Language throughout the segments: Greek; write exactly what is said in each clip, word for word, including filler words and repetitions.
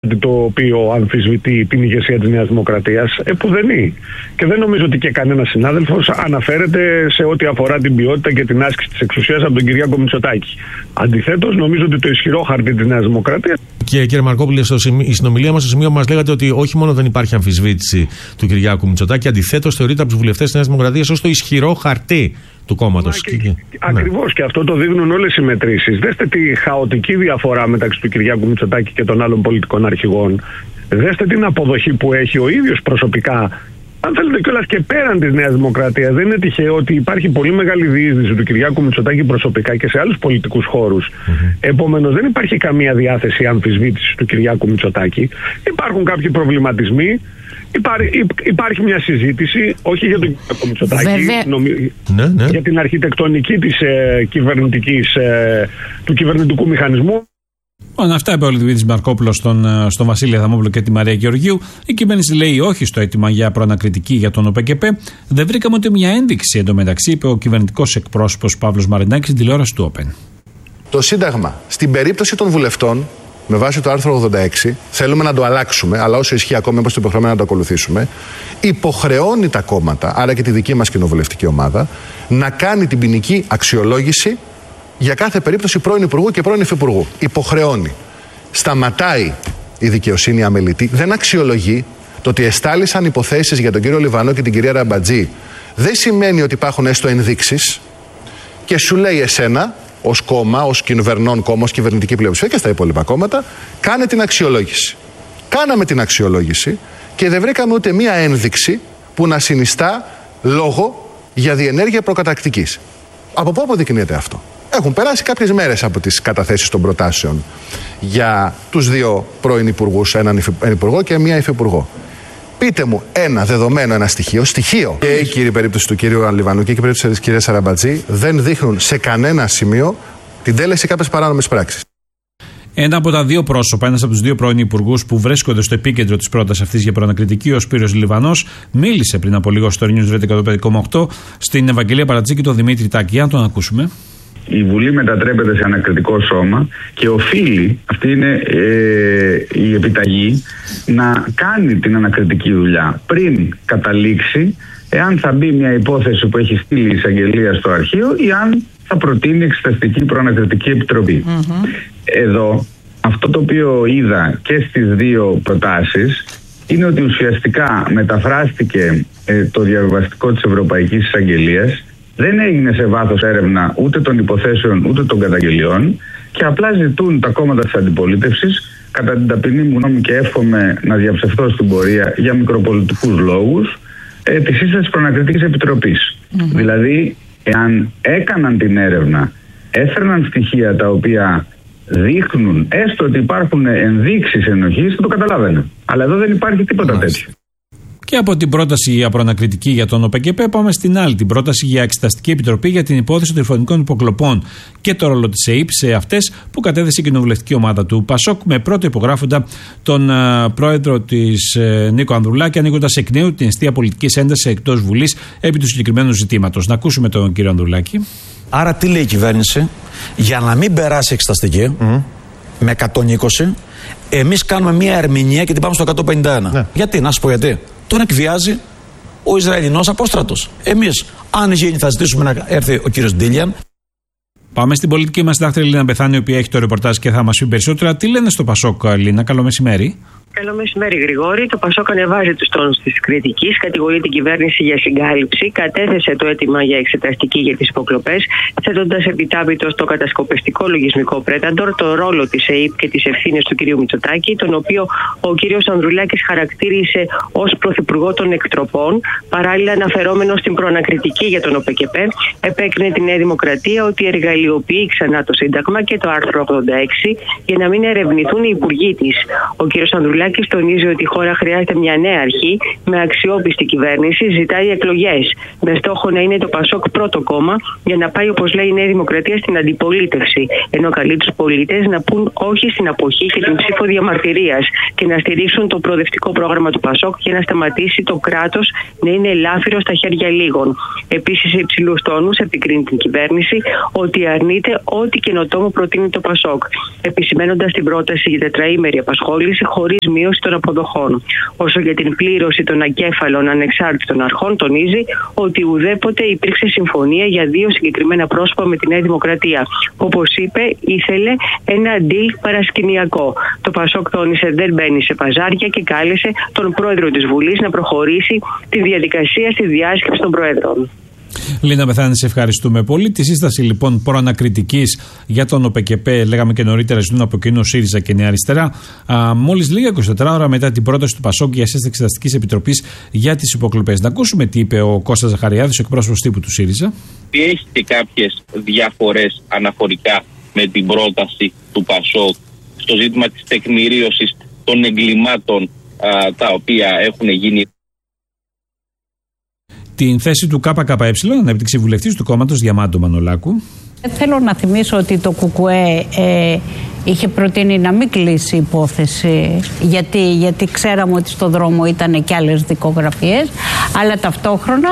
το οποίο αμφισβητεί την ηγεσία της Νέας Δημοκρατίας, επουδενή. Και δεν νομίζω ότι και κανένας συνάδελφος αναφέρεται σε ό,τι αφορά την ποιότητα και την άσκηση της εξουσίας από τον Κυριάκο Μητσοτάκη. Αντιθέτως, νομίζω ότι το ισχυρό χαρτί της Νέας Δημοκρατίας. Και κύριε Μαρκόπουλε, η συνομιλία μας στο σημείο μας λέγατε ότι όχι μόνο δεν υπάρχει αμφισβήτηση του Κυριάκου Μητσοτάκη, αντιθέτως θεωρείται από τους βουλευτές της Νέας Δημοκρατίας ως το ισχυρό χαρτί του κόμματος. Και, και, ακριβώς, ναι. Και αυτό το δείχνουν όλες οι μετρήσεις. Δέστε τη χαοτική διαφορά μεταξύ του Κυριάκου Μητσοτάκη και των άλλων πολιτικών αρχηγών. Δέστε την αποδοχή που έχει ο ίδιος προσωπικά. Αν θέλετε κιόλας και πέραν της Νέας Δημοκρατίας, δεν είναι τυχαίο ότι υπάρχει πολύ μεγάλη διείσδυση του Κυριάκου Μητσοτάκη προσωπικά και σε άλλους πολιτικούς χώρους. Mm-hmm. Επομένως, δεν υπάρχει καμία διάθεση αμφισβήτησης του Κυριάκου Μητσοτάκη. Υπάρχουν κάποιοι προβληματισμοί. Υπάρχει, υπάρχει μια συζήτηση, όχι για τον Κυριάκο Μητσοτάκη, νομι... ναι, ναι. για την αρχιτεκτονική της, ε, κυβερνητικής, ε, του κυβερνητικού μηχανισμού. Λοιπόν, αυτά είπε ο Δημήτρης Μαρκόπουλος στον, στον Βασίλη Αδαμόπουλο και τη Μαρία Γεωργίου. Η κυβέρνηση λέει όχι στο αίτημα για προανακριτική για τον ΟΠΕΚΕΠΕ. Δεν βρήκαμε ούτε μια ένδειξη εντωμεταξύ, είπε ο κυβερνητικός εκπρόσωπος Παύλος Μαρινάκης στην τηλεόραση του Open. Το Σύνταγμα, στην περίπτωση των βουλευτών, με βάση το άρθρο ογδόντα έξι, θέλουμε να το αλλάξουμε, αλλά όσο ισχύει ακόμα, είμαστε υποχρεωμένοι να το ακολουθήσουμε, υποχρεώνει τα κόμματα, άρα και τη δική μας κοινοβουλευτική ομάδα, να κάνει την ποινική αξιολόγηση για κάθε περίπτωση πρώην Υπουργού και πρώην Υφυπουργού. Υποχρεώνει. Σταματάει η δικαιοσύνη αμελητή, δεν αξιολογεί. Το ότι εστάλησαν υποθέσεις για τον κύριο Λιβανό και την κυρία Ραμπατζή δεν σημαίνει ότι υπάρχουν έστω ενδείξεις και σου λέει εσένα, ως κόμμα, ως κυβερνών κόμμα, ως κυβερνητική πλειοψηφία και στα υπόλοιπα κόμματα, κάνε την αξιολόγηση. Κάναμε την αξιολόγηση και δεν βρήκαμε ούτε μία ένδειξη που να συνιστά λόγο για διενέργεια προκαταρκτικής. Από πού αποδεικνύεται αυτό? Έχουν περάσει κάποιες μέρες από τις καταθέσεις των προτάσεων για τους δύο πρώην υπουργούς, έναν υπουργό και μία υφυπουργό. Πείτε μου ένα δεδομένο, ένα στοιχείο, στοιχείο. Και η κύρια περίπτωση του κυρίου Λιβανού και η περίπτωση της κυρίας Ραμπατζή δεν δείχνουν σε κανένα σημείο την τέλεση κάποιες παράνομες πράξεις. Ένα από τα δύο πρόσωπα, ένας από τους δύο πρώην υπουργούς που βρίσκονται στο επίκεντρο της πρότασης αυτής για προανακριτική, ο Σπύρος Λιβανός, μίλησε πριν από λίγο στο News Radio εκατόν πέντε κόμμα οκτώ στην Ευαγγελία Παρατζή και τον Δημήτρη Τάκη. Αν τον ακούσουμε. Η Βουλή μετατρέπεται σε ανακριτικό σώμα και οφείλει, αυτή είναι ε, η επιταγή, να κάνει την ανακριτική δουλειά πριν καταλήξει εάν θα μπει μια υπόθεση που έχει στείλει η εισαγγελία στο αρχείο ή αν θα προτείνει εξεταστική προανακριτική επιτροπή. Mm-hmm. Εδώ αυτό το οποίο είδα και στις δύο προτάσεις είναι ότι ουσιαστικά μεταφράστηκε ε, το διαβιβαστικό της Ευρωπαϊκής Εισαγγελίας. Δεν έγινε σε βάθος έρευνα ούτε των υποθέσεων ούτε των καταγγελιών και απλά ζητούν τα κόμματα της αντιπολίτευσης, κατά την ταπεινή μου γνώμη και εύχομαι να διαψευθώ στην πορεία για μικροπολιτικούς λόγους, ε, τη σύσταση προανακριτικής επιτροπής. Mm-hmm. Δηλαδή, εάν έκαναν την έρευνα, έφερναν στοιχεία τα οποία δείχνουν έστω ότι υπάρχουν ενδείξεις ενοχής, θα το καταλάβαινε. Αλλά εδώ δεν υπάρχει τίποτα τέτοιο. Και από την πρόταση για προανακριτική για τον ΟΠΕΚΕΠΕ πάμε στην άλλη, την πρόταση για εξεταστική επιτροπή για την υπόθεση των τηλεφωνικών υποκλοπών και το ρόλο της ΕΥΠ σε αυτές που κατέθεσε η κοινοβουλευτική ομάδα του ΠΑΣΟΚ με πρώτο υπογράφοντα τον uh, πρόεδρο της uh, Νίκο Ανδρουλάκη, ανοίγοντας εκ νέου την αιστεία πολιτικής έντασης εκτός Βουλής επί του συγκεκριμένου ζητήματος. Να ακούσουμε τον κύριο Ανδρουλάκη. Άρα τι λέει η κυβέρνηση? Για να μην περάσει εξεταστική mm. με εκατόν είκοσι, εμείς κάνουμε μια ερμηνεία και την πάμε στο εκατόν πενήντα ένα. Ναι. Γιατί, να σας πω γιατί. Τον εκβιάζει ο Ισραηλινός απόστρατος. Εμείς, αν γίνει, θα ζητήσουμε να έρθει ο κύριος Ντίλιαν. Πάμε στην πολιτική μας συντάκτρια Λίνα Μπεθάνη, η οποία έχει το ρεπορτάζ και θα μας πει περισσότερα. Τι λένε στο Πασόκ, Λίνα? Καλό μεσημέρι. Καλό μεσημέρι, Γρηγόρη. Το Πασόκ ανεβάζει τους τόνους της κριτικής, κατηγορεί την κυβέρνηση για συγκάλυψη, κατέθεσε το αίτημα για εξεταστική για τις υποκλοπές, θέτοντας επιτάπητο στο κατασκοπευτικό λογισμικό πρέταντορ το ρόλο της ΕΥΠ και τις ευθύνες του κ. Μητσοτάκη, τον οποίο ο κ. Ανδρουλάκης χαρακτήρισε ως πρωθυπουργό των εκτροπών, παράλληλα αναφερόμενο στην προανακριτική για τον ΟΠΕΚΕΠΕ, επέκρινε τη Νέα Δημοκρατία ότι εργαλειοποιεί ξανά το Σύνταγμα και το άρθρο ογδόντα έξι για να μην ερευνηθούν οι υπουργοί της. Ο κ. Ανδρουλάκης Μανολάκης τονίζει ότι η χώρα χρειάζεται μια νέα αρχή με αξιόπιστη κυβέρνηση, ζητάει εκλογές με στόχο να είναι το Πασόκ πρώτο κόμμα για να πάει, όπως λέει η Νέα Δημοκρατία, στην αντιπολίτευση. Ενώ καλεί τους πολίτες να πούν όχι στην αποχή και την ψήφο διαμαρτυρίας και να στηρίξουν το προοδευτικό πρόγραμμα του Πασόκ για να σταματήσει το κράτος να είναι ελάφυρο στα χέρια λίγων. Επίσης, σε υψηλούς τόνους επικρίνει την κυβέρνηση ότι αρνείται ό,τι καινοτόμο προτείνει το Πασόκ, επισημαίνοντας την πρόταση για τετραήμερη απασχόληση χωρίς μείωση των αποδοχών. Όσο για την πλήρωση των ακέφαλων ανεξάρτητων αρχών, τονίζει ότι ουδέποτε υπήρξε συμφωνία για δύο συγκεκριμένα πρόσωπα με τη Νέα Δημοκρατία. Όπως είπε, ήθελε ένα deal παρασκηνιακό. Το Πασόκ, τόνισε, δεν μπαίνει σε παζάρια και κάλεσε τον πρόεδρο της Βουλής να προχωρήσει τη διαδικασία στη διάσκεψη των προέδρων. Λίνα Μπεθάνη, σε ευχαριστούμε πολύ. Τη σύσταση λοιπόν προανακριτικής για τον ΟΠΕΚΕΠΕ, λέγαμε και νωρίτερα, ζητούν από κοινού ΣΥΡΙΖΑ και Νέα Αριστερά. Μόλις λίγα είκοσι τέσσερις ώρα μετά την πρόταση του Πασόκ για σύσταση Εξεταστικής Επιτροπής για τις υποκλοπές. Να ακούσουμε τι είπε ο Κώστας Ζαχαριάδης, ο εκπρόσωπος τύπου του ΣΥΡΙΖΑ. Έχει και κάποιες διαφορές αναφορικά με την πρόταση του Πασόκ στο ζήτημα της τεκμηρίωσης των εγκλημάτων α, τα οποία έχουν γίνει. Την θέση του ΚΚΕ ανέπτυξε βουλευτής του κόμματος Διαμάντο Μανολάκου. Θέλω να θυμίσω ότι το ΚΚΕ ε, είχε προτείνει να μην κλείσει η υπόθεση γιατί, γιατί ξέραμε ότι στο δρόμο ήταν και άλλες δικογραφίες, αλλά ταυτόχρονα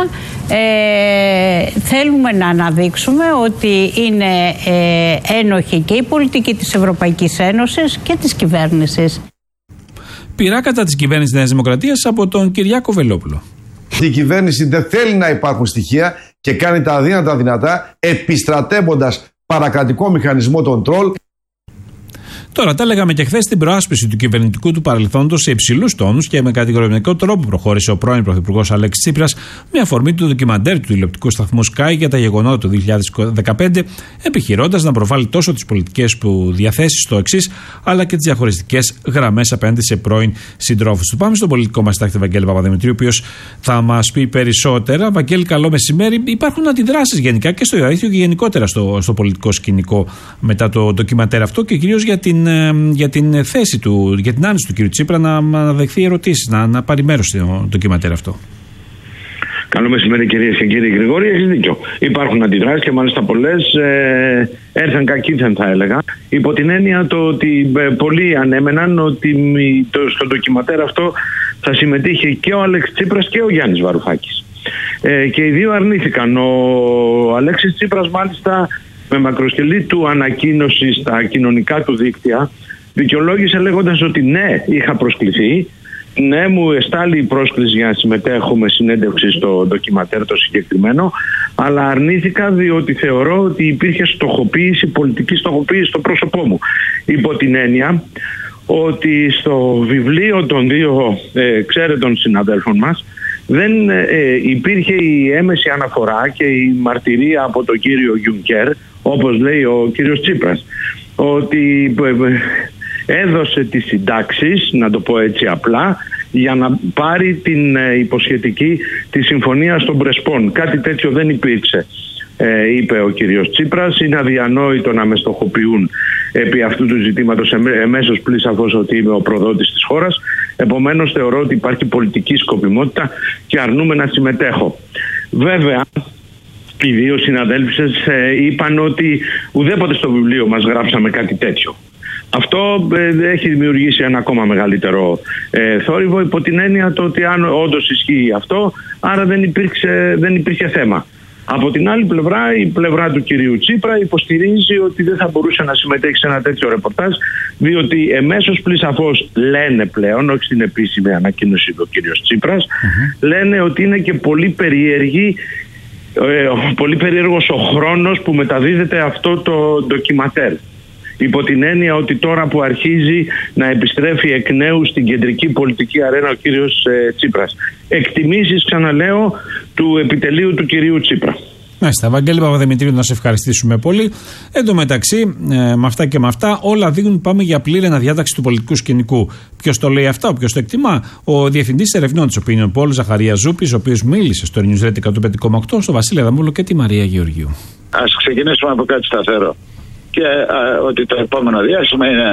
ε, θέλουμε να αναδείξουμε ότι είναι ε, ένοχη και η πολιτική της Ευρωπαϊκής Ένωσης και της κυβέρνησης. Πειρά κατά της κυβέρνησης της Νέας Δημοκρατίας από τον Κυριάκο Βελόπουλο. Η κυβέρνηση δεν θέλει να υπάρχουν στοιχεία και κάνει τα αδύνατα δυνατά, επιστρατεύοντας παρακρατικό μηχανισμό των τρόλ. Τώρα, τα λέγαμε και χθες, στην προάσπιση του κυβερνητικού του παρελθόντος σε υψηλούς τόνους και με κατηγορηματικό τρόπο προχώρησε ο πρώην Πρωθυπουργός Αλέξης Τσίπρας με αφορμή του ντοκιμαντέρ του τηλεοπτικού σταθμού Sky για τα γεγονότα του δύο χιλιάδες δεκαπέντε, επιχειρώντας να προβάλλει τόσο τις πολιτικές του διαθέσεις στο εξής, αλλά και τις διαχωριστικές γραμμές απέναντι σε πρώην συντρόφους του. Πάμε στον πολιτικό μας συντάκτη Βαγγέλη Παπαδημητρίου, ο οποίος θα μας πει περισσότερα. Βαγγέλη, καλό μεσημέρι. Υπάρχουν αντιδράσεις γενικά και στο Ηράκλειο και γενικότερα στο, στο πολιτικό σκηνικό μετά το ντοκιμαντέρ αυτό και κυρίως για την για την θέση του, για την άνοιξη του κ. Τσίπρα να, να δεχθεί ερωτήσεις, να, να πάρει μέρος στο ντοκιμαντέρ αυτό. Καλό μεσημέρι, κυρίες και κύριοι. Γρηγόρη, έχεις δίκιο. Υπάρχουν αντιδράσεις και μάλιστα πολλές ε, έρθαν κακήθεν, θα έλεγα, υπό την έννοια το ότι ε, πολλοί ανέμεναν ότι το, στο ντοκιμαντέρ αυτό θα συμμετείχε και ο Αλέξης Τσίπρας και ο Γιάννης Βαρουφάκης. Ε, και οι δύο αρνήθηκαν. Ο Αλέξης Τσίπρας μάλιστα με μακροσκελή του ανακοίνωση στα κοινωνικά του δίκτυα δικαιολόγησε λέγοντας ότι ναι, είχα προσκληθεί, ναι, μου εστάλει η πρόσκληση για να συμμετέχω με συνέντευξη στο ντοκιματέρ το συγκεκριμένο, αλλά αρνήθηκα διότι θεωρώ ότι υπήρχε στοχοποίηση, πολιτική στοχοποίηση στο πρόσωπό μου, υπό την έννοια ότι στο βιβλίο των δύο ε, ξέρετων συναδέλφων μας δεν ε, υπήρχε η έμεση αναφορά και η μαρτυρία από τον κύριο Γιουνκέρ, όπως λέει ο κύριος Τσίπρας, ότι έδωσε τις συντάξεις, να το πω έτσι απλά, για να πάρει την υποσχετική της συμφωνίας των Πρεσπών. Κάτι τέτοιο δεν υπήρξε, ε, είπε ο κύριος Τσίπρας. Είναι αδιανόητο να με στοχοποιούν επί αυτού του ζητήματος εμέσως πλην σαφώς ότι είμαι ο προδότης της χώρας. Επομένως θεωρώ ότι υπάρχει πολιτική σκοπιμότητα και αρνούμε να συμμετέχω. Βέβαια, οι δύο συναδέλφισες ε, είπαν ότι ουδέποτε στο βιβλίο μας γράψαμε κάτι τέτοιο. Αυτό ε, έχει δημιουργήσει ένα ακόμα μεγαλύτερο ε, θόρυβο, υπό την έννοια το ότι αν όντως ισχύει αυτό, άρα δεν, υπήρξε, δεν υπήρχε θέμα. Από την άλλη πλευρά, η πλευρά του κυρίου Τσίπρα υποστηρίζει ότι δεν θα μπορούσε να συμμετέχει σε ένα τέτοιο ρεπορτάζ, διότι εμέσως πλην σαφώς λένε πλέον, όχι στην επίσημη ανακοίνωση του κύριος Τσίπρας, mm-hmm. λένε ότι είναι και πολύ περίεργη, ε, πολύ περίεργος ο χρόνος που μεταδίδεται αυτό το ντοκιματέρ. Υπό την έννοια ότι τώρα που αρχίζει να επιστρέφει εκ νέου στην κεντρική πολιτική αρένα ο κύριος ε, Τσίπρας. Εκτιμήσεις, ξαναλέω, του επιτελείου του κυρίου Τσίπρα. Μάλιστα, Βαγγέλη Παπαδημητρίου, να σε ευχαριστήσουμε πολύ. Εν τω μεταξύ, ε, με αυτά και με αυτά, όλα δείχνουν πάμε για πλήρη αναδιάταξη του πολιτικού σκηνικού. Ποιος το λέει αυτό, ποιος το εκτιμά? Ο Διευθυντής Ερευνών της Opinion Poll, Ζαχαρίας Ζούπης, ο οποίος μίλησε στο Newsletter εκατόν πέντε κόμμα οκτώ, στο Βασίλη Αδαμούλο και τη Μαρία Γεωργίου. Ας ξεκινήσουμε από κάτι σταθερό. Και α, ότι το επόμενο διάστημα είναι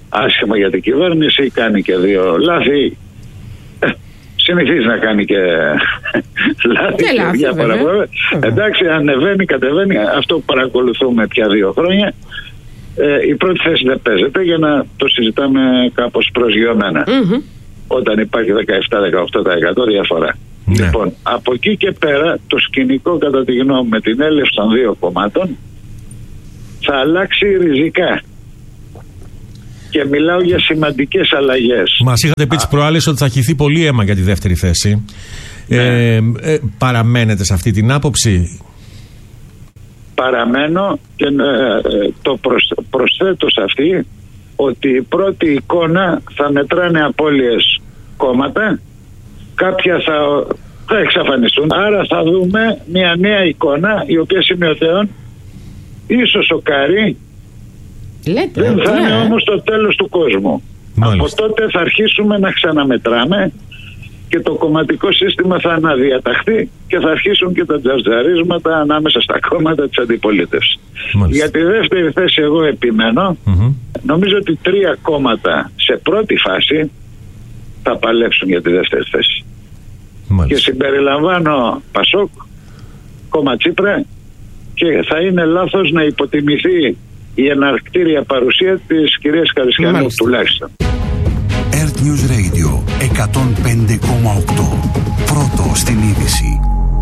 άσχημα για την κυβέρνηση, κάνει και δύο λάθη. Ε, συνηθίζει να κάνει και λάθη και, και διάφορα πράγματα. Εντάξει, ανεβαίνει, κατεβαίνει. Αυτό που παρακολουθούμε πια δύο χρόνια. Ε, η πρώτη θέση δεν παίζεται για να το συζητάμε κάπως προσγειωμένα. Mm-hmm. Όταν υπάρχει δεκαεπτά με δεκαοκτώ τοις εκατό διαφορά. Ναι. Λοιπόν, από εκεί και πέρα το σκηνικό, κατά τη γνώμη με την έλευση των δύο κομμάτων, θα αλλάξει ριζικά. Και μιλάω για σημαντικές αλλαγές. Μας είχατε πει τις προάλλες ότι θα χυθεί πολύ αίμα για τη δεύτερη θέση. Ναι. Ε, ε, παραμένετε σε αυτή την άποψη? Παραμένω και ε, το προσθέτω σε αυτή ότι η πρώτη εικόνα θα μετράνε απώλειες κόμματα, κάποια θα, θα εξαφανιστούν, άρα θα δούμε μια νέα εικόνα η οποία σημειωτέων ίσως σοκάρει. Λέτε, δεν θα είναι όμως το τέλος του κόσμου. Μάλιστα. Από τότε θα αρχίσουμε να ξαναμετράμε και το κομματικό σύστημα θα αναδιαταχθεί και θα αρχίσουν και τα τζαρτζαρίσματα ανάμεσα στα κόμματα της αντιπολίτευσης. Για τη δεύτερη θέση εγώ επιμένω. Mm-hmm. Νομίζω ότι τρία κόμματα σε πρώτη φάση θα παλέψουν για τη δεύτερη θέση. Μάλιστα. Και συμπεριλαμβάνω Πασόκ, κόμμα Τσίπρα, και θα είναι λάθος να υποτιμηθεί η εναρκτήρια παρουσία της κυρίας Καρισκανού τουλάχιστον. Earth News Radio εκατόν πέντε κόμμα οκτώ. Πρώτο στην είδηση.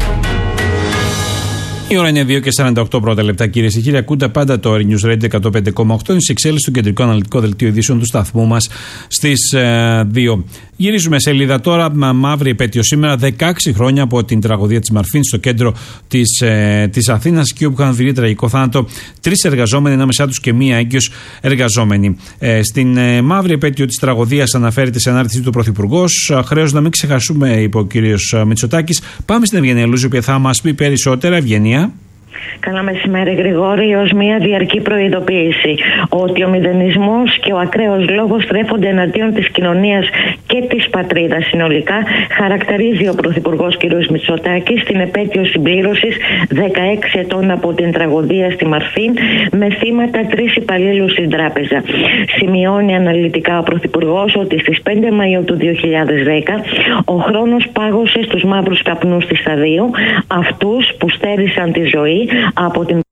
Η ώρα είναι δύο και σαράντα οκτώ πρώτα λεπτά, κυρίες και κύριοι. Ακούτε πάντα το Earth News Radio εκατόν πέντε κόμμα οκτώ. Είναι σε εξέλιξη του κεντρικό αναλυτικό δελτίο ειδήσεων του σταθμού μας στις ε, δύο. Γυρίζουμε σελίδα τώρα. Μα, μαύρη επέτειο σήμερα, δεκαέξι χρόνια από την τραγωδία της Μαρφίν στο κέντρο της, ε, της Αθήνας, και όπου είχαν βρει τραγικό θάνατο τρεις εργαζόμενοι, ανάμεσά τους και μία έγκυος εργαζόμενη. Ε, στην ε, μαύρη επέτειο της τραγωδίας αναφέρεται σε ανάρτηση του Πρωθυπουργός. Χρέος να μην ξεχάσουμε, είπε ο κύριος Μητσοτάκης. Πάμε στην Ευγενία Λούζη, η οποία θα μας πει περισσότερα. Ευγενία. Καλά μεσημέρι, Γρηγόρη, ως μια διαρκή προειδοποίηση ότι ο μηδενισμός και ο ακραίος λόγος στρέφονται εναντίον της κοινωνίας και της πατρίδας συνολικά, χαρακτηρίζει ο Πρωθυπουργός κ. Μητσοτάκης στην επέτειο συμπλήρωσης δεκαέξι ετών από την τραγωδία στη Μαρφίν, με θύματα τρεις υπαλλήλους στην τράπεζα. Σημειώνει αναλυτικά ο Πρωθυπουργός ότι στις πέντε Μαΐου του δύο χιλιάδες δέκα ο χρόνος πάγωσε στους μαύρους καπνούς της σταδίου, αυτούς που στέρισαν τη ζωή από την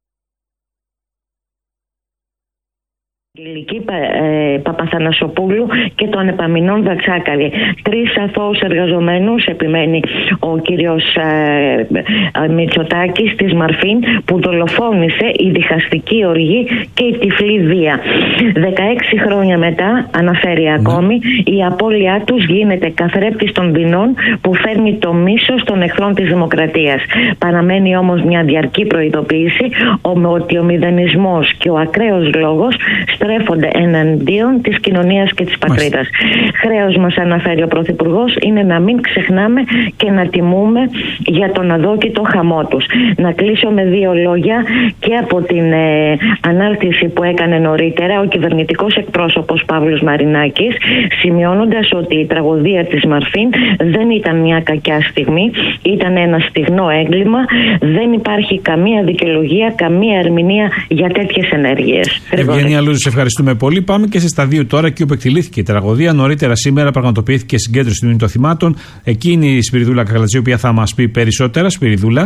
Λυκή ε, Παπαθανασοπούλου και των Επαμινών Δαξάκαλη. Τρεις αθώους εργαζομένους, επιμένει ο κύριος ε, ε, Μητσοτάκης, της Μαρφίν, που δολοφόνησε η διχαστική οργή και η τυφλή βία. δεκαέξι χρόνια μετά, αναφέρει ακόμη, η απώλειά τους γίνεται καθρέπτης των δεινών που φέρνει το μίσος των εχθρών της δημοκρατίας. Παραμένει όμως μια διαρκή προειδοποίηση ότι ο μηδενισμός και ο ακραίος λόγος στρέφονται εναντίον της κοινωνίας και της πατρίδας. Χρέος μας, αναφέρει ο Πρωθυπουργός, είναι να μην ξεχνάμε και να τιμούμε για τον αδόκητο χαμό τους. Να κλείσω με δύο λόγια και από την ε, ανάρτηση που έκανε νωρίτερα ο κυβερνητικός εκπρόσωπος Παύλος Μαρινάκης, σημειώνοντας ότι η τραγωδία της Μαρφίν δεν ήταν μια κακιά στιγμή, ήταν ένα στιγνό έγκλημα, δεν υπάρχει καμία δικαιολογία, καμία ερμηνεία για τέτοιες ενέργειες. Ευγενία Λούζη, σε ευχαριστούμε πολύ. Πάμε και σε σταδίο τώρα, εκεί όπου εκτελήθηκε η τραγωδία. Νωρίτερα σήμερα πραγματοποιήθηκε συγκέντρωση των μνήμη θυμάτων. Εκεί είναι η Σπυριδούλα Καγλατζή, η οποία θα μας πει περισσότερα. Σπυριδούλα.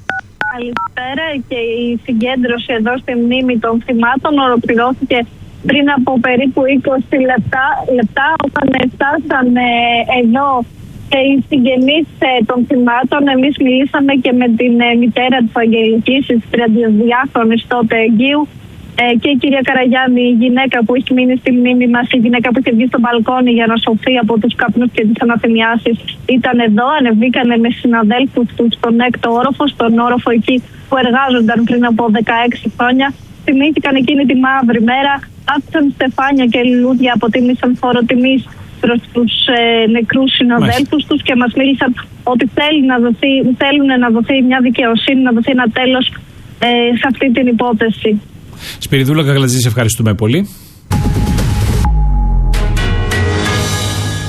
Καλησπέρα. Και η συγκέντρωση εδώ στη μνήμη των θυμάτων ολοκληρώθηκε πριν από περίπου είκοσι λεπτά, λεπτά όταν φτάσανε εδώ και οι συγγενείς των θυμάτων. Εμείς μιλήσαμε και με την μητέρα της Αγγελικής, της τριαντιδυάχρονης τότε εγγύου, και η κυρία Καραγιάννη, η γυναίκα που έχει μείνει στη μνήμη μας, η γυναίκα που είχε βγει στο μπαλκόνι για να σωθεί από τους καπνούς και τις αναθυμιάσεις, ήταν εδώ. Ανεβήκανε με συναδέλφους τους στον έκτο όροφο, στον όροφο εκεί που εργάζονταν πριν από δεκαέξι χρόνια. Θυμήθηκαν εκείνη τη μαύρη μέρα, άφησαν στεφάνια και λουλούδια, αποτίμησαν φόρο τιμής προς τους ε, νεκρούς συναδέλφους τους και μας μίλησαν ότι θέλουν να δοθεί, θέλουν να δοθεί μια δικαιοσύνη, να δοθεί ένα τέλος ε, σε αυτή την υπόθεση. Σπυριδούλα Καγλατζή, σε ευχαριστούμε πολύ.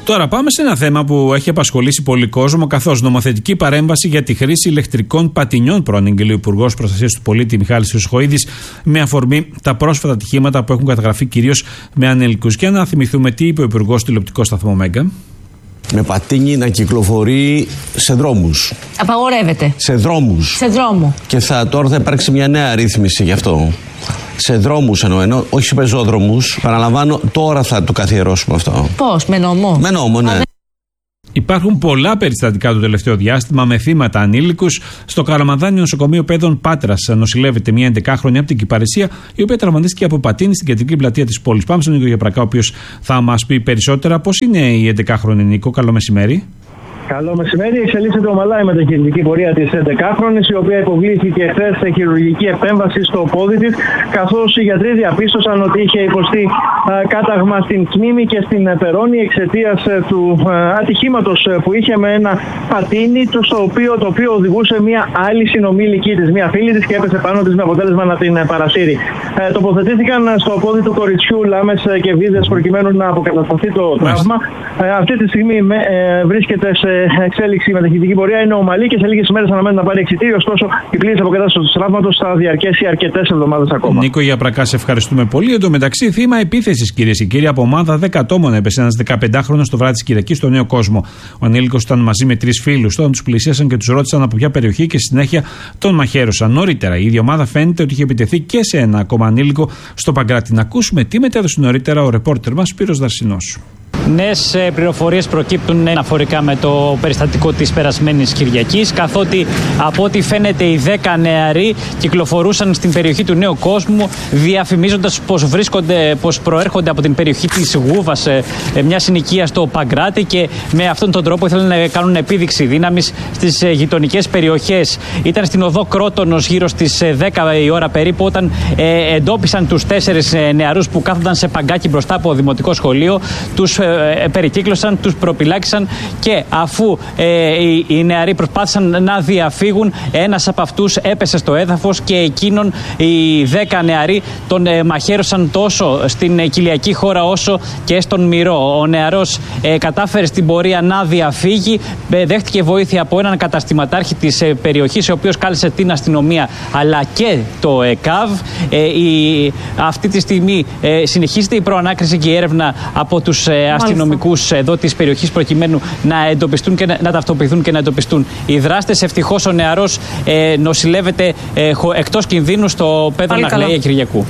Τώρα πάμε σε ένα θέμα που έχει απασχολήσει πολύ κόσμο, καθώς νομοθετική παρέμβαση για τη χρήση ηλεκτρικών πατινιών προανήγγειλε ο Υπουργός Προστασίας του Πολίτη Μιχάλης Χρυσοχοΐδης με αφορμή τα πρόσφατα ατυχήματα που έχουν καταγραφεί κυρίως με ανήλικους. Και να θυμηθούμε τι είπε ο Υπουργός στο τηλεοπτικό σταθμό Μέγκα. Με πατίνι να κυκλοφορεί σε δρόμους. Απαγορεύεται. Σε δρόμους. Σε δρόμο. Και θα, τώρα θα υπάρξει μια νέα ρύθμιση γι' αυτό. Σε δρόμους εννοώ, εννοώ, όχι σε πεζόδρομους. Παραλαμβάνω, τώρα θα το καθιερώσουμε αυτό. Πώς, με νόμο? Με νόμο, ναι. Υπάρχουν πολλά περιστατικά το τελευταίο διάστημα με θύματα ανήλικους. Στο Καραμανδάνιο Νοσοκομείο Παιδών Πάτρας νοσηλεύεται μια έντεκάχρονη από την Κυπαρισία, η οποία τραυματίστηκε από πατίνι στην κεντρική πλατεία της πόλης. Πάμε στον Νίκο Γιαπρακά, ο οποίος θα μας πει περισσότερα. Πώς είναι η έντεκάχρονη, Νίκο? Καλό μεσημέρι. Καλό μεσημέρι. Εξελίσσεται ομαλά η μεταχειρουργική πορεία της έντεκάχρονης, η οποία υποβλήθηκε χθες σε χειρουργική επέμβαση στο πόδι της, καθώς οι γιατροί διαπίστωσαν ότι είχε υποστεί α, κάταγμα στην κνήμη και στην περώνη εξαιτίας του α, ατυχήματος που είχε με ένα πατίνι, το, στο οποίο, το οποίο οδηγούσε μια άλλη συνομήλικη της, μια φίλη της, και έπεσε πάνω της με αποτέλεσμα να την παρασύρει. Ε, τοποθετήθηκαν στο πόδι του κοριτσιού λάμες και βίζες προκειμένου να αποκατασταθεί το τραύμα. Ε, αυτή τη στιγμή με, ε, βρίσκεται σε εξέλιξη η μεταχειρουργική πορεία, είναι ομαλή και σε λίγες ημέρες αναμένει να πάρει εξιτήριο. Ωστόσο, η πλήρης αποκατάσταση του τραύματος θα διαρκέσει αρκετές εβδομάδες ακόμα. Νίκο Γιαπρακά, σε ευχαριστούμε πολύ. Εν τω μεταξύ, θύμα επίθεσης, κυρίες και κύριοι, από ομάδα δέκα ατόμων έπεσε ένας δεκαπεντάχρονος το βράδυ της Κυριακής στο Νέο Κόσμο. Ο ανήλικος ήταν μαζί με τρεις φίλους. Όταν τους πλησίασαν και τους ρώτησαν από ποια περιοχή και στη συνέχεια τον μαχαίρωσαν. Νωρίτερα, η ίδια ομάδα φαίνεται ότι είχε επιτεθεί και σε ένα ακόμα ανήλικο στο Παγκράτη. Να ακούσουμε τι μετέδωσε νωρίτερα ο ρεπόρτερ μας Σπύρος Δαρσινός. Νέες πληροφορίες προκύπτουν αναφορικά με το περιστατικό της περασμένης Κυριακής, καθότι από ό,τι φαίνεται οι δέκα νεαροί κυκλοφορούσαν στην περιοχή του Νέου Κόσμου, διαφημίζοντας πως βρίσκονται, πως προέρχονται από την περιοχή της Γούβας, μια συνοικία στο Παγκράτη, και με αυτόν τον τρόπο ήθελαν να κάνουν επίδειξη δύναμης στις γειτονικές περιοχές. Ήταν στην οδό Κρότονος γύρω στις δέκα η ώρα περίπου, όταν ε, εντόπισαν τους τέσσερις νεαρούς που κάθονταν σε παγκάκι μπροστά από δημοτικό σχολείο. Τους ε, περικύκλωσαν, τους προπυλάκησαν, και αφού ε, οι, οι νεαροί προσπάθησαν να διαφύγουν, ένας από αυτούς έπεσε στο έδαφος και εκείνον οι δέκα νεαροί τον ε, μαχαίρωσαν τόσο στην ε, κοιλιακή χώρα όσο και στον μυρό. Ο νεαρός ε, κατάφερε στην πορεία να διαφύγει, ε, δέχτηκε βοήθεια από έναν καταστηματάρχη της ε, περιοχής, ο οποίος κάλεσε την αστυνομία αλλά και το ΕΚΑΒ. Ε, η, αυτή τη στιγμή ε, συνεχίζεται η προανάκριση και η έρευνα από τους ε, αστυνομικούς εδώ της περιοχής, προκειμένου να εντοπιστούν και να, να ταυτοποιηθούν και να εντοπιστούν οι δράστες. Ευτυχώς ο νεαρός ε, νοσηλεύεται ε, εκτός κινδύνου στο Πέδρο Ναχλαία Κυριακού.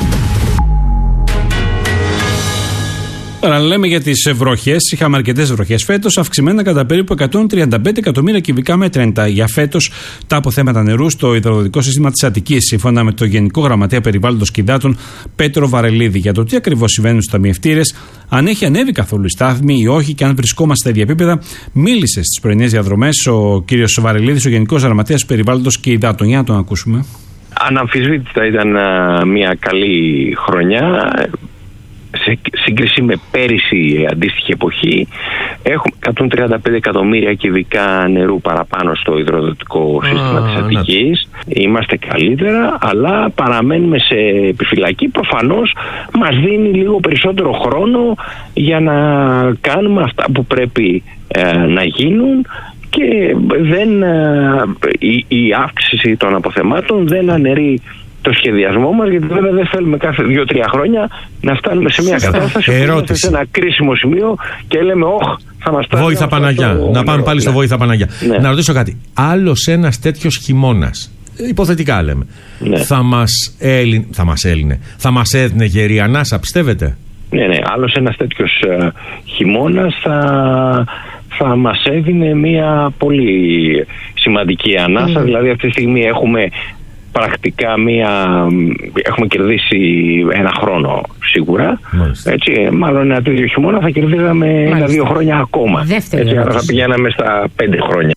Τώρα λέμε για τις βροχές. Είχαμε αρκετές βροχές φέτος, αυξημένα κατά περίπου εκατόν τριάντα πέντε εκατομμύρια κυβικά μέτρα είναι τα, για φέτος τα αποθέματα νερού στο υδροδοτικό σύστημα της Αττικής, σύμφωνα με το Γενικό Γραμματέα Περιβάλλοντος και Υδάτων Πέτρο Βαρελίδη. Για το τι ακριβώς συμβαίνει στους ταμιευτήρες, αν έχει ανέβει καθόλου η στάθμη ή όχι, και αν βρισκόμαστε στα ίδια επίπεδα, μίλησε στις πρωινές διαδρομές ο κύριος Βαρελίδης, ο Γενικός Γραμματέας Περιβάλλοντος και Υδάτων. Για να τον ακούσουμε. Αναμφισβήτητα ήταν uh, μια καλή χρονιά. Σε σύγκριση με πέρυσι αντίστοιχη εποχή, έχουμε εκατόν τριάντα πέντε εκατομμύρια κυβικά νερού παραπάνω στο υδροδοτικό σύστημα ah, της Αττικής. Ναι. Είμαστε καλύτερα, αλλά παραμένουμε σε επιφυλακή. Προφανώς μας δίνει λίγο περισσότερο χρόνο για να κάνουμε αυτά που πρέπει ε, να γίνουν, και δεν, ε, η, η αύξηση των αποθεμάτων δεν αναιρεί το σχεδιασμό μας, γιατί βέβαια δεν θέλουμε κάθε δύο τρία χρόνια να φτάνουμε σε μια κατάσταση που είμαστε σε ένα κρίσιμο σημείο και λέμε όχ, θα μας φτάσει. Βόηθα Παναγιά. Το... Να πάμε πάλι ναι. στο Βόηθα Παναγιά. Ναι. Να ρωτήσω κάτι. Άλλος ένας τέτοιος χειμώνας, υποθετικά λέμε, ναι. θα μας έλυνε, θα μας έλυνε, θα μας έδινε γερή ανάσα, πιστεύετε? Ναι, ναι. Άλλος ένας τέτοιος uh, χειμώνας θα, θα μας έδινε μια πολύ σημαντική ανάσα. Mm. Δηλαδή αυτή τη στιγμή έχουμε πρακτικά μία, έχουμε κερδίσει ένα χρόνο σίγουρα. Έτσι, μάλλον ένα τέτοιο χειμώνα θα κερδίζαμε ένα-δύο χρόνια ακόμα. Έτσι, άρα θα πηγαίναμε στα πέντε χρόνια.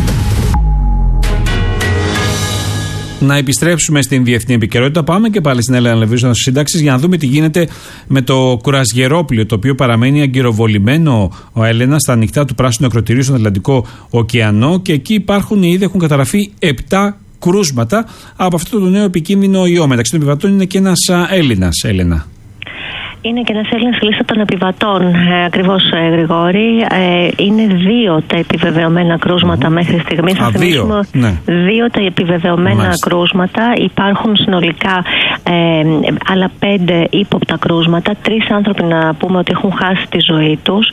Να επιστρέψουμε στην διεθνή επικαιρότητα. Πάμε και πάλι στην Έλενα Λεβίζωνα στις συντάξεις για να δούμε τι γίνεται με το κουρασγερόπλιο, το οποίο παραμένει αγκυροβολημένο, ο Έλενα, στα ανοιχτά του πράσινου ακροτηρίου στον Ατλαντικό ωκεανό, και εκεί υπάρχουν, ήδη έχουν καταγραφεί επτά κρούσματα από αυτό το νέο επικίνδυνο ιό. Μεταξύ των επιβατών είναι και ένας Έλληνας, Έλενα. Είναι και ένας Έλληνας στη λίστα των επιβατών. Ε, ακριβώς, ε, Γρηγόρη. Ε, είναι δύο τα επιβεβαιωμένα κρούσματα mm. μέχρι στιγμής. Α, δύο. Ναι. Δύο τα επιβεβαιωμένα Μάλιστα. κρούσματα. Υπάρχουν συνολικά ε, άλλα πέντε ύποπτα κρούσματα. Τρεις άνθρωποι να πούμε ότι έχουν χάσει τη ζωή τους.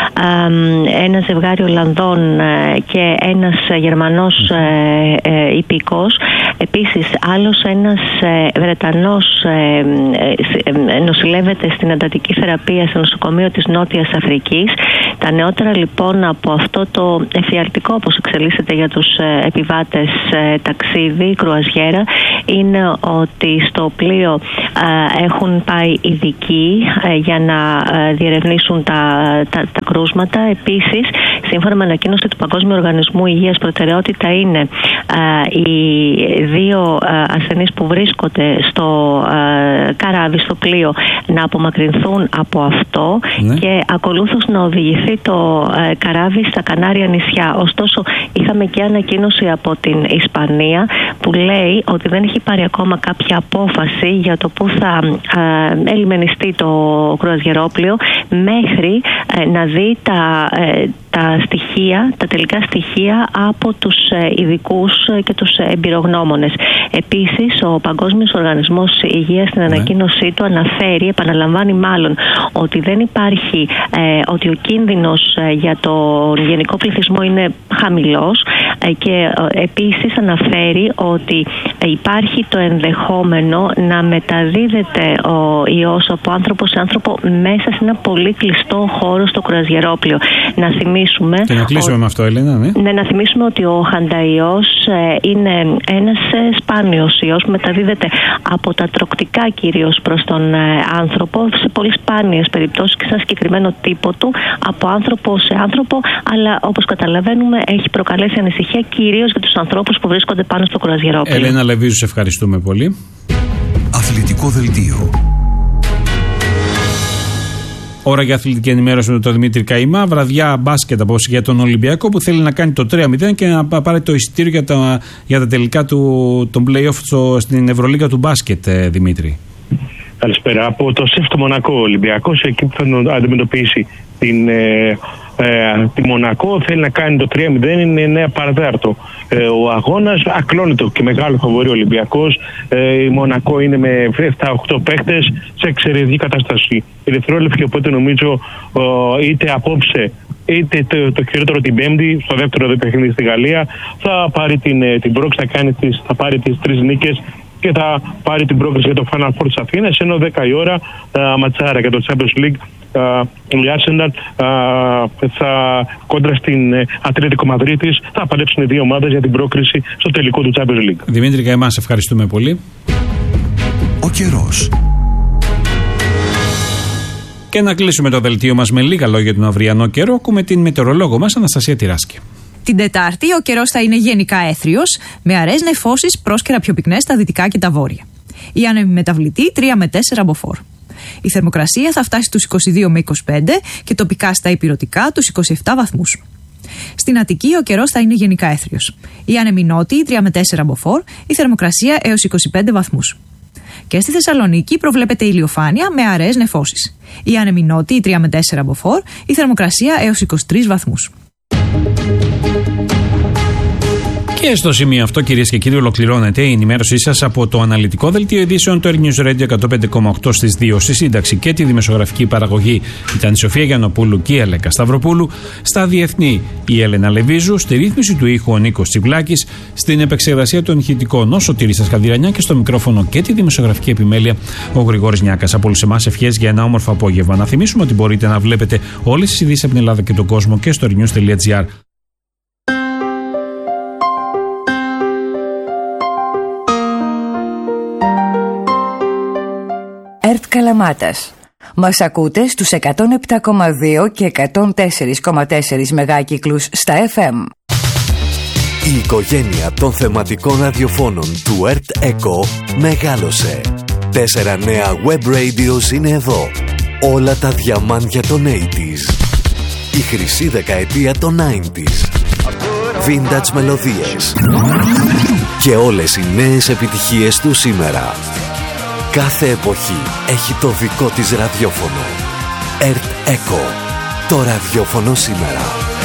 Ε, ένα ζευγάρι Ολλανδών ε, και ένας Γερμανός ε, ε, υπηκός. Επίσης, άλλος ένας ε, Βρετανός ε, ε, νοσηλεύεται στην εντατική θεραπεία στο νοσοκομείο της Νότιας Αφρικής. Τα νεότερα λοιπόν από αυτό το εφιαλτικό, όπως εξελίσσεται για τους ε, επιβάτες ε, ταξίδι, κρουαζιέρα, είναι ότι στο πλοίο ε, έχουν πάει ειδικοί ε, για να ε, διερευνήσουν τα, τα, τα κρούσματα. Επίσης, σύμφωνα με ανακοίνωση του Παγκόσμιου Οργανισμού Υγείας, προτεραιότητα είναι ε, οι δύο ε, ασθενείς που βρίσκονται στο ε, καράβι, στο πλοίο, να απομακρυνθούν από αυτό ναι. και ακολούθως να οδηγηθεί το ε, καράβι στα Κανάρια νησιά. Ωστόσο, είχαμε και ανακοίνωση από την Ισπανία που λέει ότι δεν έχει πάρει ακόμα κάποια απόφαση για το πού θα ε, ελιμενιστεί το κρουαζιερόπλοιο μέχρι ε, να δει τα, ε, τα στοιχεία, τα τελικά στοιχεία από τους ειδικούς και τους εμπειρογνώμονες. Επίσης, ο Παγκόσμιος Οργανισμός Υγείας στην ανακοίνωσή του αναφέρει, επαναλαμβάνει μάλλον, ότι δεν υπάρχει, ε, ότι ο κίνδυνος ε, για τον γενικό πληθυσμό είναι χαμηλός ε, και ε, επίσης αναφέρει ότι υπάρχει το ενδεχόμενο να μεταδίδεται ο ιός από άνθρωπο σε άνθρωπο μέσα σε ένα πολύ κλειστό χώρο στο κρουαζιερόπλοιο. Να θυμίσουμε... Και να κλείσουμε ο... με αυτό, Ελένα, ναι. Ναι, να θυμίσουμε ότι ο χανταϊός ε, είναι ένας ε, σπάνιος ιός που μεταδίδεται από τα τροκτικά κυρίως προς τον ε, άνθρωπο, σε πολύ σπάνιες περιπτώσεις και σε ένα συγκεκριμένο τύπο του, από άνθρωπο σε άνθρωπο, αλλά όπως καταλαβαίνουμε έχει προκαλέσει ανησυχία κυρίως για τους ανθρώπους που βρίσκονται πάνω στο κρουαζιερόπλοιο. Ελένα Λεβίζου, σε ευχαριστούμε πολύ. Αθλητικό δελτίο. Ώρα για αθλητική ενημέρωση με τον Δημήτρη Καημά. Βραδιά μπάσκετ απόψε για τον Ολυμπιακό που θέλει να κάνει το τρία μηδέν και να πάρει το εισιτήριο για τα, για τα τελικά του τον play-off στο, στην Ευρωλίγα του μπάσκετ, ε, Δημήτρη. Καλησπέρα. Από το ΣΕΦ του Μονακό, ο Ολυμπιακός, εκεί που θα αντιμετωπίσει την, ε, ε, τη Μονακό, θέλει να κάνει το τρία μηδέν, είναι εννέα παρατέταρτο. Ε, ο αγώνας ακλόνητο και μεγάλο φαβορί ο Ολυμπιακός. Ε, η Μονακό είναι με επτά οκτώ παίχτες σε εξαιρετική κατάσταση. Η δευτερόλεπτη, οπότε νομίζω ε, είτε απόψε είτε το, το χειρότερο την Πέμπτη, στο δεύτερο παιχνίδι στη Γαλλία, θα πάρει την, την πρόκληση, θα, κάνει τις, θα πάρει τις τρεις νίκες και θα πάρει την πρόκληση για το Final Four της Αθήνας, ενώ δέκα η ώρα uh, ματσάρα για το Champions League. Uh, η Arsenal uh, θα κόντρα στην Ατλέτικο Μαδρίτης, θα παλέψουν οι δύο ομάδες για την πρόκριση στο τελικό του Champions League. Δημήτρη και εμάς ευχαριστούμε πολύ. Ο καιρός. Και να κλείσουμε το δελτίο μας με λίγα λόγια του αυριανό καιρό. Ακούμε την μετεωρολόγο μας Αναστασία Τυράσκη. Την Τετάρτη ο καιρός θα είναι γενικά έθριος, με αραιές νεφώσεις πρόσκαιρα πιο πυκνές στα δυτικά και τα βόρεια. Η άνεμη μεταβλητή τρία με τέσσερα μποφόρ. Η θερμοκρασία θα φτάσει στους είκοσι δύο με είκοσι πέντε και τοπικά στα ηπειρωτικά τους είκοσι επτά βαθμούς. Στην Αττική ο καιρός θα είναι γενικά έθριος. Η άνεμη νότιη τρία με τέσσερα μποφόρ, η θερμοκρασία έως είκοσι πέντε βαθμούς. Και στη Θεσσαλονίκη προβλέπεται ηλιοφάνεια με αραιές νεφώσεις. Η άνεμη νότιη τρία με τέσσερα μποφόρ, η θερμοκρασία έως είκοσι τρεις βαθμούς. Και στο σημείο αυτό, κυρίες και κύριοι, ολοκληρώνεται η ενημέρωσή σας από το αναλυτικό δελτίο ειδήσεων του Air News Radio εκατόν πέντε κόμμα οκτώ στις δύο. Στη σύνταξη και τη δημοσιογραφική παραγωγή ήταν η Σοφία Γιαννοπούλου και η Αλέκα Σταυροπούλου. Στα διεθνή η Έλενα Λεβίζου. Στη ρύθμιση του ήχου ο Νίκος Τσιβλάκης. Στην επεξεργασία των ηχητικών ο Σωτήρης Ασκανδυρανιά και στο μικρόφωνο και τη δημοσιογραφική επιμέλεια ο Γρηγόρης Νιάκας. Από όλους εμάς ευχές για ένα όμορφο απόγευμα. Να θυμίσουμε ότι μπορείτε να βλέπετε όλες τις ειδήσεις από την Ελλάδα και τον κόσμο και στο airnews τελεία gr. ΕΡΤ Καλαμάτας. Μας ακούτε στους εκατόν επτά κόμμα δύο και εκατόν τέσσερα κόμμα τέσσερα μεγάκυκλους στα εφ εμ. Η οικογένεια των θεματικών ραδιοφώνων του ΕΡΤ ΕΚΟ μεγάλωσε. Τέσσερα νέα web radios είναι εδώ. Όλα τα διαμάντια των ογδόντα. Η χρυσή δεκαετία των ενενήντα. Vintage μελωδίες. Και όλες οι νέες επιτυχίες του σήμερα. Κάθε εποχή έχει το δικό της ραδιόφωνο. ΕΡΤ ΕΚΟ. Το ραδιόφωνο σήμερα.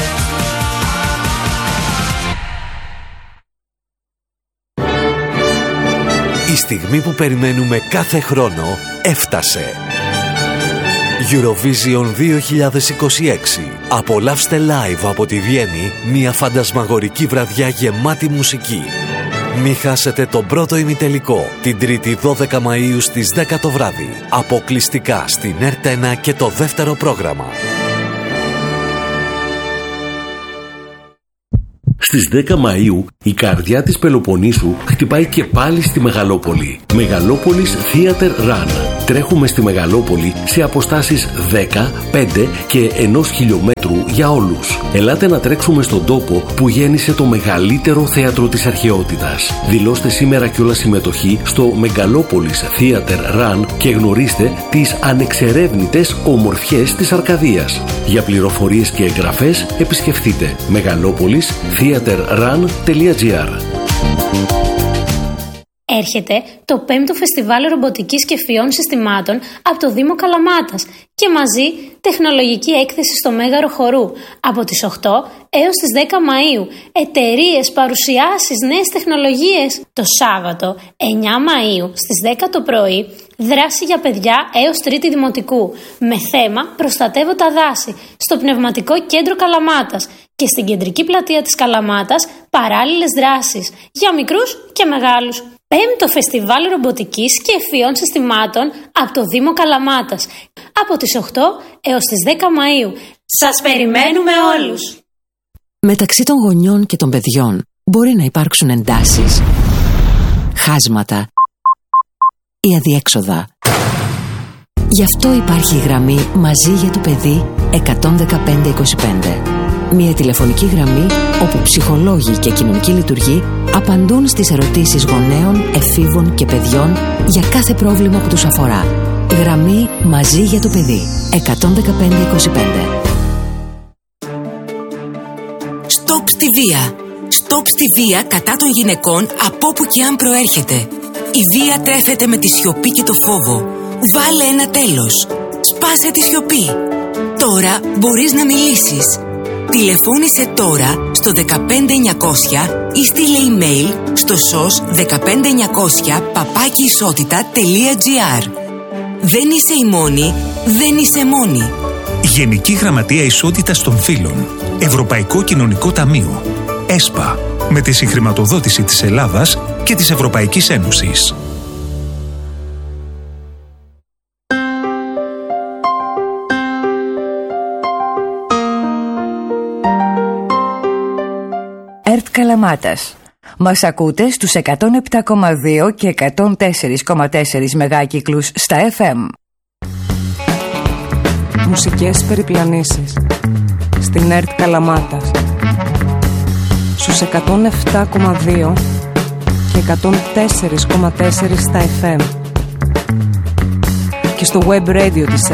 Η στιγμή που περιμένουμε κάθε χρόνο έφτασε. Eurovision δύο χιλιάδες είκοσι έξι. Απολαύστε live από τη Βιέννη μια φαντασμαγορική βραδιά γεμάτη μουσική. Μη χάσετε τον πρώτο ημιτελικό την Τρίτη δώδεκα Μαΐου στις δέκα το βράδυ. Αποκλειστικά στην ΕΡΤ ένα και το δεύτερο πρόγραμμα. Στις δέκα Μαΐου η καρδιά της Πελοποννήσου χτυπάει και πάλι στη Μεγαλόπολη. Μεγαλόπολης Theater Run. Τρέχουμε στη Μεγαλόπολη σε αποστάσεις δέκα, πέντε και ενός χιλιόμετρου για όλους. Ελάτε να τρέξουμε στον τόπο που γέννησε το μεγαλύτερο θέατρο της αρχαιότητας. Δηλώστε σήμερα κιόλας συμμετοχή στο Μεγαλόπολης Theater Run και γνωρίστε τις ανεξερεύνητες ομορφιές της Αρκαδίας. Για πληροφορίες και εγγραφές επισκεφτείτε μεγαλόπολης theater run τελεία gr. Έρχεται το πέμπτο φεστιβάλ ρομποτικής και φυών συστημάτων από το Δήμο Καλαμάτας και μαζί τεχνολογική έκθεση στο Μέγαρο Χορού από τις οκτώ έως τις δέκα Μαΐου. Εταιρείες, παρουσιάσεις, νέες τεχνολογίες. Το Σάββατο εννιά Μαΐου στις δέκα το πρωί δράση για παιδιά έως τρίτη δημοτικού με θέμα «Προστατεύω τα δάση» στο Πνευματικό Κέντρο Καλαμάτας και στην κεντρική πλατεία της Καλαμάτας παράλληλες δράσεις για μικρούς και μεγάλους. Πέμπτο φεστιβάλ ρομποτικής και ευφυών συστημάτων από το Δήμο Καλαμάτας από τις οκτώ έως τις δέκα Μαΐου. Σας περιμένουμε όλους! Μεταξύ των γονιών και των παιδιών μπορεί να υπάρξουν εντάσεις, χάσματα ή αδιέξοδα. Γι' αυτό υπάρχει η γραμμή Μαζί για το παιδί εκατόν δεκαπέντε είκοσι πέντε. Μια τηλεφωνική γραμμή όπου ψυχολόγοι και κοινωνικοί λειτουργοί απαντούν στις ερωτήσεις γονέων, εφήβων και παιδιών για κάθε πρόβλημα που τους αφορά. Γραμμή Μαζί για το παιδί εκατόν δεκαπέντε είκοσι πέντε. Στοπ στη βία. Στοπ στη βία κατά των γυναικών από όπου και αν προέρχεται. Η βία τρέφεται με τη σιωπή και το φόβο. Βάλε ένα τέλος. Σπάσε τη σιωπή. Τώρα μπορείς να μιλήσεις. Τηλεφώνησε τώρα στο δεκαπέντε εννιακόσια ή στείλε email στο σος δεκαπέντε εννιακόσια παπάκι ισότητα τελεία gr. Δεν είσαι η μόνη, δεν είσαι μόνη. Γενική Γραμματεία Ισότητας των Φύλων. Ευρωπαϊκό Κοινωνικό Ταμείο. ΕΣΠΑ. Με τη συγχρηματοδότηση της Ελλάδας και της Ευρωπαϊκής Ένωσης. ΕΡΤ Καλαμάτας. Μας ακούτε στους εκατόν επτά κόμμα δύο και εκατόν τέσσερα κόμμα τέσσερα μεγάκυκλους στα εφ εμ. Μουσικές περιπλανήσεις στην ΕΡΤ Καλαμάτας στους εκατόν επτά κόμμα δύο και εκατόν τέσσερα κόμμα τέσσερα στα εφ εμ και στο web radio της